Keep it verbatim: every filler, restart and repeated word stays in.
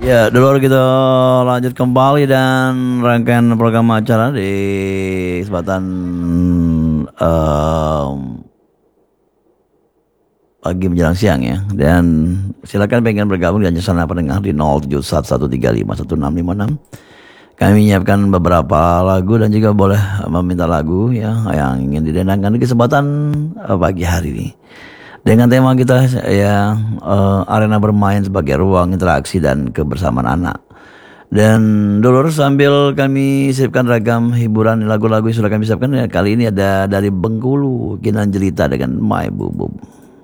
Ya, dulu kita lanjut kembali dan rangkaian program acara di kesempatan em, pagi menjelang siang ya. Dan silakan pengen bergabung dan sana pendengar di nol tujuh satu satu tiga lima satu enam lima enam. Kami menyiapkan beberapa lagu dan juga boleh meminta lagu ya yang ingin didengarkan di kesempatan eh, pagi hari ini. Dengan tema kita ya eh, arena bermain sebagai ruang interaksi dan kebersamaan anak. Dan dulur sambil kami siapkan ragam hiburan lagu-lagu yang sudah kami siapkan ya, kali ini ada dari Bengkulu Ginanjelita dengan My Bubub.